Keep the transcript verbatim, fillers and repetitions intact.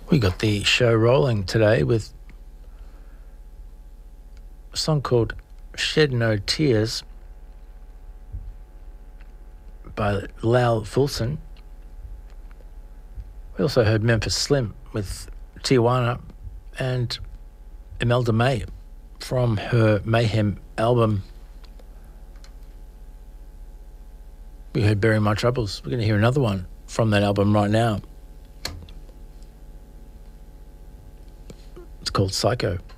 We got the show rolling today with a song called Shed No Tears by Lal Fulson. We also heard Memphis Slim with Tijuana and Imelda May from her Mayhem album. We heard Bury My Troubles. We're going to hear another one from that album right now. It's called Psycho.